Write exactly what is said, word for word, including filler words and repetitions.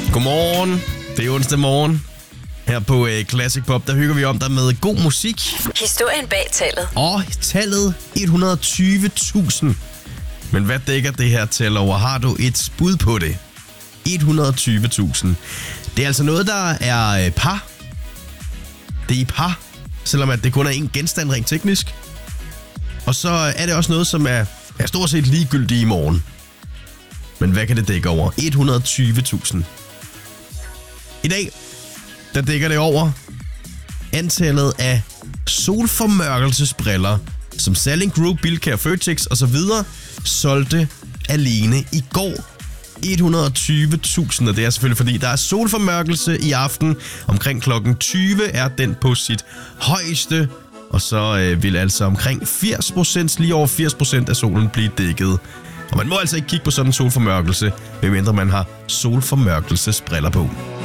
Godmorgen. Det er onsdag morgen. Her på uh, Classic Pop, der hygger vi om dig med god musik. Historien bag tallet. Og tallet et hundrede og tyve tusind. Men hvad dækker det her tal over? Har du et bud på det? et hundrede og tyve tusind. Det er altså noget, der er uh, par. Det er i par, selvom at det kun er en genstand rent teknisk. Og så er det også noget, som er, er stort set ligegyldigt i morgen. Men hvad kan det dække over? et hundrede og tyve tusind. I dag, der dækker det over antallet af solformørkelsesbriller, som Salling Group, Bilka, Føtex og så videre solgte alene i går. et hundrede og tyve tusind, og det er selvfølgelig fordi, der er solformørkelse i aften. Omkring klokken tyve er den på sit højeste, og så øh, vil altså omkring firs procent, lige over firs procent af solen blive dækket. Og man må altså ikke kigge på sådan en solformørkelse, medmindre man har solformørkelsesbriller på.